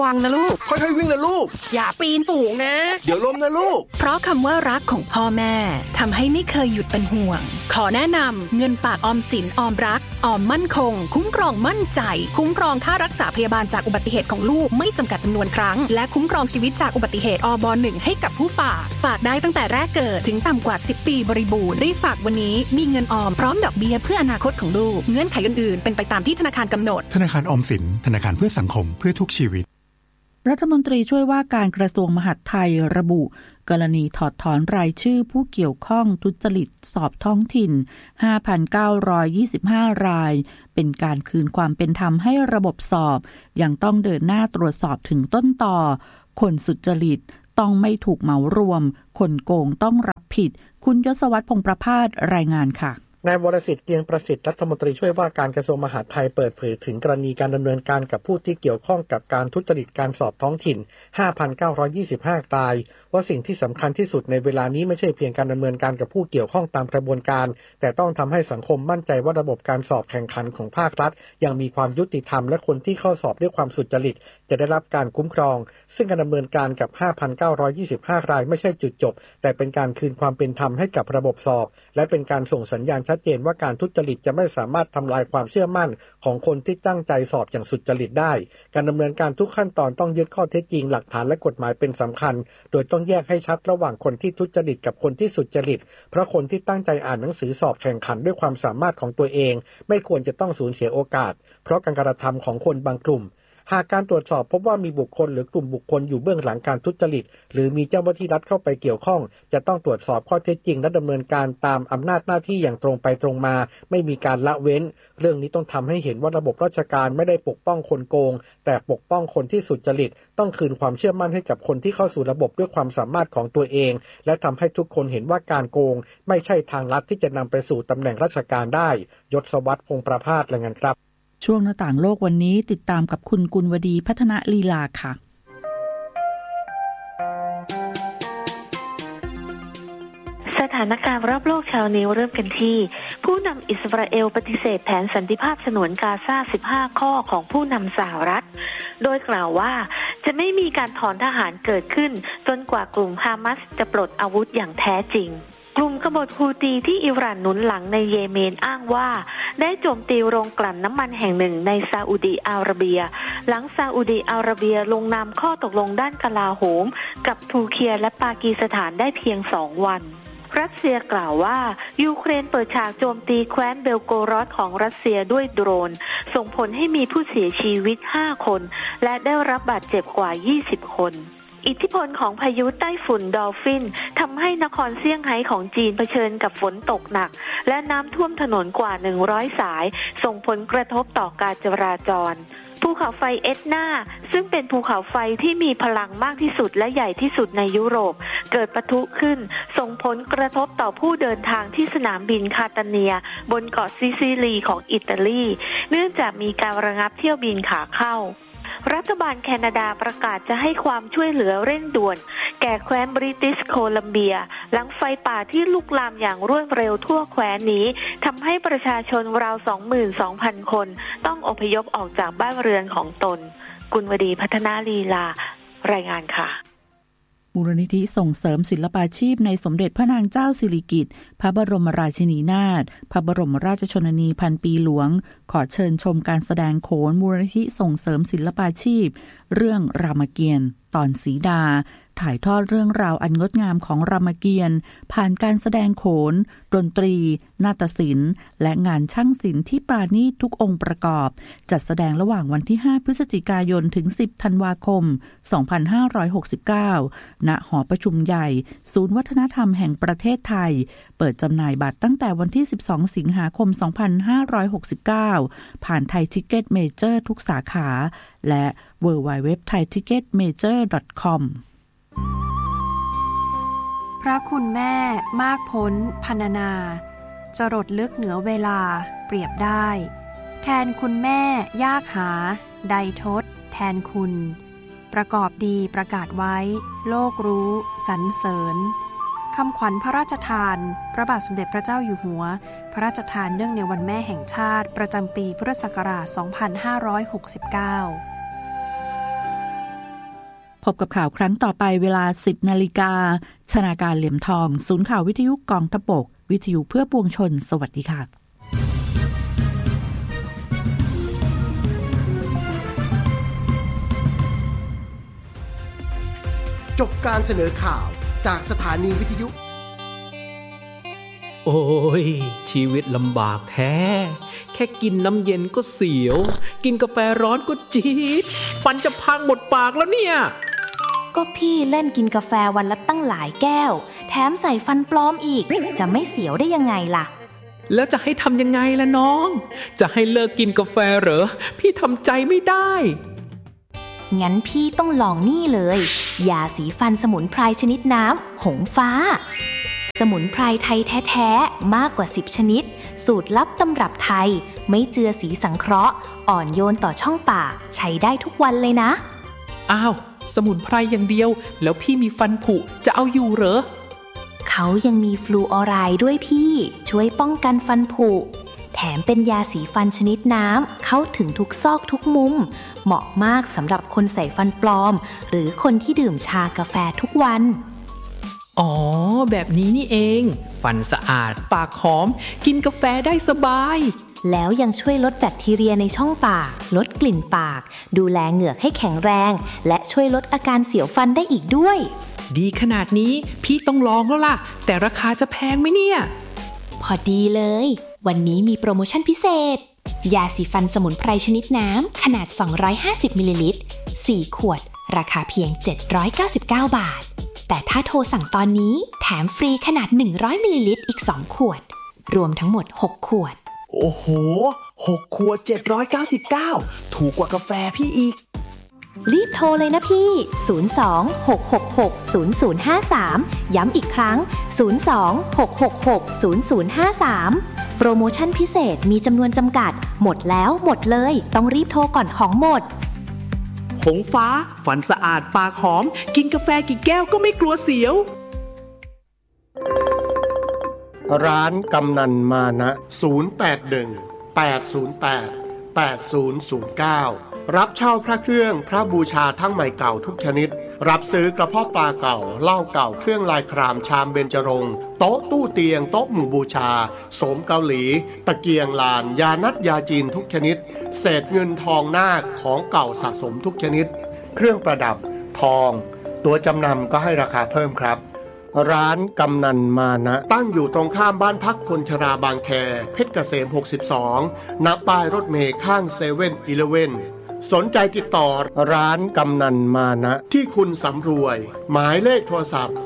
วังนะลูกค่อยๆวิ่งนะลูกอย่าปีนสูงนะเดี๋ยวล้มนะลูกเพราะคำว่ารักของพ่อแม่ทำให้ไม่เคยหยุดเป็นห่วงขอแนะนำเงินฝากออมสินออมรักออมมั่นคงคุ้มครองมั่นใจคุ้มครองค่ารักษาพยาบาลจากอุบัติเหตุของลูกไม่จำกัดจำนวนครั้งและคุ้มครองชีวิตจากอุบัติเหตุอบ.1 ให้กับผู้ฝากได้ตั้งแต่แรกเกิดถึงต่ำกว่า10 ปีบริบูรณ์รีบฝากวันนี้มีเงินออมพร้อมดอกเบี้ยเพื่ออนาคตของลูกเงื่อนไขอื่นๆเป็นไปตามที่ธนาคารกำหนดธนาคารออมสินธนาคารเพื่อสังคมเพื่อทุกชีวิตรัฐมนตรีช่วยว่าการกระทรวงมหาดไทยระบุกรณีถอดถอนรายชื่อผู้เกี่ยวข้องทุจริตสอบท้องถิ่น 5,925 รายเป็นการคืนความเป็นธรรมให้ระบบสอบยังต้องเดินหน้าตรวจสอบถึงต้นตอคนสุจริตต้องไม่ถูกเหมารวมคนโกงต้องรับผิดคุณยศวัฒน์พงษ์ประภาสรายงานค่ะนายวรสิทธิ์เกียงประสิทธิ์รัฐมนตรีช่วยว่าการกระทรวงมหาดไทยเปิดเผยถึงกรณีการดำเนินการกับผู้ที่เกี่ยวข้องกับการทุจริตการสอบท้องถิ่น 5,925 รายว่าสิ่งที่สำคัญที่สุดในเวลานี้ไม่ใช่เพียงการดำเนินการกับผู้เกี่ยวข้องตามกระบวนการแต่ต้องทำให้สังคมมั่นใจว่าระบบการสอบแข่งขันของภาครัฐยังมีความยุติธรรมและคนที่เข้าสอบด้วยความสุจริตจะได้รับการคุ้มครองซึ่งการดำเนินการกับ 5,925 รายไม่ใช่จุดจบแต่เป็นการคืนความเป็นธรรมให้กับระบบสอบและเป็นการส่งสัญญาณชัดเจนว่าการทุจริตจะไม่สามารถทำลายความเชื่อมั่นของคนที่ตั้งใจสอบอย่างสุจริตได้การดำเนินการทุกขั้นตอนต้องยึดข้อเท็จจริงหลักฐานและกฎหมายเป็นสำคัญโดยต้องแยกให้ชัดระหว่างคนที่ทุจริตกับคนที่สุจริตเพราะคนที่ตั้งใจอ่านหนังสือสอบแข่งขันด้วยความสามารถของตัวเองไม่ควรจะต้องสูญเสียโอกาสเพราะการกระทำของคนบางกลุ่มหากการตรวจสอบพบว่ามีบุคคลหรือกลุ่มบุคคลอยู่เบื้องหลังการทุจริตหรือมีเจ้าหน้าที่รัฐเข้าไปเกี่ยวข้องจะต้องตรวจสอบข้อเท็จจริงและดำเนินการตามอำนาจหน้าที่อย่างตรงไปตรงมาไม่มีการละเว้นเรื่องนี้ต้องทำให้เห็นว่าระบบราชการไม่ได้ปกป้องคนโกงแต่ปกป้องคนที่สุจริตต้องคืนความเชื่อมั่นให้กับคนที่เข้าสู่ระบบด้วยความสามารถของตัวเองและทำให้ทุกคนเห็นว่าการโกงไม่ใช่ทางลัดที่จะนำไปสู่ตำแหน่งราชการได้ยศวัฒน์พงษ์ประภาสรายงานครับช่วงหน้าต่างโลกวันนี้ติดตามกับคุณกุลวดีพัฒนลีลาค่ะสถานการณ์รอบโลกเช้านี้เริ่มกันที่ผู้นำอิสราเอลปฏิเสธแผนสันติภาพฉนวนกาซา15 ข้อของผู้นำสหรัฐโดยกล่าวว่าจะไม่มีการถอนทหารเกิดขึ้นจนกว่ากลุ่มฮามาสจะปลดอาวุธอย่างแท้จริงกลุ่มกบฏฮูตีที่อิหร่านหนุนหลังในเยเมนอ้างว่าได้โจมตีโรงกลั่นน้ำมันแห่งหนึ่งในซาอุดิอาระเบียหลังซาอุดิอาระเบียลงนามข้อตกลงด้านกลาโหมกับทูร์เกียและปากีสถานได้เพียง2 วันรัสเซียกล่าวว่ายูเครนเปิดฉากโจมตีแคว้นเบลโกรอดของรัสเซียด้วยโดรนส่งผลให้มีผู้เสียชีวิต5 คนและได้รับบาดเจ็บกว่า20 คนอิทธิพลของพายุไต้ฝุ่นดอลฟินทำให้นครเซี่ยงไฮ้ของจีนเผชิญกับฝนตกหนักและน้ำท่วมถนนกว่า100 สายส่งผลกระทบต่อการจราจรภูเขาไฟเอ็ตนาซึ่งเป็นภูเขาไฟที่มีพลังมากที่สุดและใหญ่ที่สุดในยุโรปเกิดปะทุขึ้นส่งผลกระทบต่อผู้เดินทางที่สนามบินคาตาเนียบนเกาะซิซิลีของอิตาลีเนื่องจากมีการระงับเที่ยวบินขาเข้ารัฐบาลแคนาดาประกาศจะให้ความช่วยเหลือเร่งด่วนแก่แคว้นบริติชโคลัมเบียหลังไฟป่าที่ลุกลามอย่างรวดเร็วทั่วแคว้นนี้ทำให้ประชาชนราว 22,000 คนต้องอพยพออกจากบ้านเรือนของตนกุลวดีพัฒนาลีลารายงานค่ะมูลนิธิส่งเสริมศิลปาชีพในสมเด็จพระนางเจ้าสิริกิติ์พระบรมราชินีนาถพระบรมราชชนนีพันปีหลวงขอเชิญชมการแสดงโขนมูลนิธิส่งเสริมศิลปาชีพเรื่องรามเกียรติ์ตอนสีดาถ่ายทอดเรื่องราวอันงดงามของรามเกียรติ์ผ่านการแสดงโขนดนตรีนาฏศิลป์และงานช่างศิลป์ที่ปราณีตทุกองค์ประกอบจัดแสดงระหว่างวันที่5 พฤศจิกายนถึง10 ธันวาคม 2569 ณ หอประชุมใหญ่ศูนย์วัฒนธรรมแห่งประเทศไทยเปิดจำหน่ายบัตรตั้งแต่วันที่12 สิงหาคม 2569 ผ่านไทยทิกเก็ตเมเจอร์ทุกสาขาและ www.thaiticketmajor.com พระคุณแม่มากพ้นพรรณนาจรดลึกเหนือเวลาเปรียบได้แทนคุณแม่ยากหาใดทดแทนคุณประกอบดีประกาศไว้โลกรู้สรรเสริญคำขวัญพระราชทานพระบาทสมเด็จพระเจ้าอยู่หัวพระราชทานเนื่องในวันแม่แห่งชาติประจำปีพุทธศักราช 2569 พบกับข่าวครั้งต่อไปเวลา 10 นาฬิกาชนาการเหลี่ยมทองศูนย์ข่าววิทยุกองทัพบกวิทยุเพื่อปวงชนสวัสดีค่ะจบการเสนอข่าวจากสถานีวิทยุโอ้ยชีวิตลำบากแท้แค่กินน้ำเย็นก็เสียวกินกาแฟร้อนก็จี๊ดฟันจะพังหมดปากแล้วเนี่ยก็พี่เล่นกินกาแฟวันละตั้งหลายแก้วแถมใส่ฟันปลอมอีกจะไม่เสียวได้ยังไงล่ะแล้วจะให้ทำยังไงล่ะน้องจะให้เลิกกินกาแฟเหรอพี่ทำใจไม่ได้งั้นพี่ต้องลองนี่เลยยาสีฟันสมุนไพรชนิดน้ำหงฟ้าสมุนไพรไทยแท้ๆมากกว่า10ชนิดสูตรลับตำรับไทยไม่เจือสีสังเคราะห์อ่อนโยนต่อช่องปากใช้ได้ทุกวันเลยนะอ้าวสมุนไพรอย่างเดียวแล้วพี่มีฟันผุจะเอาอยู่เหรอเขายังมีฟลูออไรด์ด้วยพี่ช่วยป้องกันฟันผุแถมเป็นยาสีฟันชนิดน้ำเข้าถึงทุกซอกทุกมุมเหมาะมากสำหรับคนใส่ฟันปลอมหรือคนที่ดื่มชากาแฟทุกวันอ๋อแบบนี้นี่เองฟันสะอาดปากหอมกินกาแฟได้สบายแล้วยังช่วยลดแบคทีเรียในช่องปากลดกลิ่นปากดูแลเหงือกให้แข็งแรงและช่วยลดอาการเสียวฟันได้อีกด้วยดีขนาดนี้พี่ต้องลองแล้วล่ะแต่ราคาจะแพงไหมเนี่ยพอดีเลยวันนี้มีโปรโมชั่นพิเศษยาสีฟันสมุนไพรชนิดน้ำขนาด250มิลลิลิตร4ขวดราคาเพียง799บาทแต่ถ้าโทรสั่งตอนนี้แถมฟรีขนาด100มิลลิลิตรอีก2ขวดรวมทั้งหมด6ขวดโอ้โห6ขวด799ถูกกว่ากาแฟพี่อีกรีบโทรเลยนะพี่02-666-0053ย้ำอีกครั้ง02-666-0053โปรโมชั่นพิเศษมีจำนวนจำกัดหมดแล้วหมดเลยต้องรีบโทรก่อนของหมดหงฟ้าฟันสะอาดปากหอมกินกาแฟกี่แก้วก็ไม่กลัวเสียวร้านกำนันมานะ081-808-8009รับเช่าพระเครื่องพระบูชาทั้งใหม่เก่าทุกชนิดรับซื้อกระเพาะปลาเก่าเหล้าเก่าเครื่องลายครามชามเบญจรงค์โต๊ะตู้เตียงโต๊ะหมู่บูชาโสมเกาหลีตะเกียงลานยานัดยาจีนทุกชนิดเศษเงินทองนาคของเก่าสะสมทุกชนิดเครื่องประดับทองตัวจำนำก็ให้ราคาเพิ่มครับร้านกำนันมานะตั้งอยู่ตรงข้ามบ้านพักคนชราบางแคเพชรเกษม62ณป้ายรถเมล์ข้าง7-Elevenสนใจติดต่อร้านกำนันมานะที่คุณสำรวยหมายเลขโทรศัพท์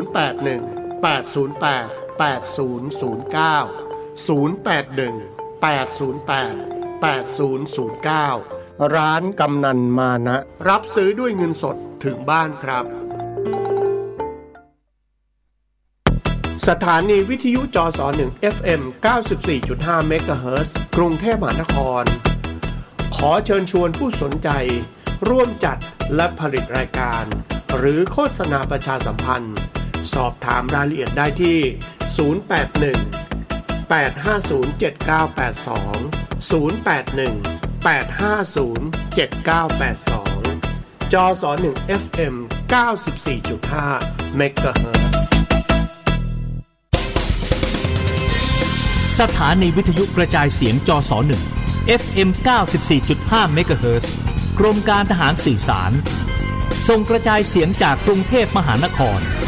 081-808-8009 ร้านกำนันมานะรับซื้อด้วยเงินสดถึงบ้านครับสถานีวิทยุจส1 FM 94.5 เมกะเฮิรตซ์กรุงเทพมหานครขอเชิญชวนผู้สนใจร่วมจัดและผลิตรายการหรือโฆษณาประชาสัมพันธ์สอบถามรายละเอียดได้ที่081-850-7982 จส1 FM 94.5 เมกะเฮิรตซ์สถานีวิทยุกระจายเสียงจส1 FM 94.5 เมกะเฮิรตซ์กรมการทหารสื่อสารส่งกระจายเสียงจากกรุงเทพมหานคร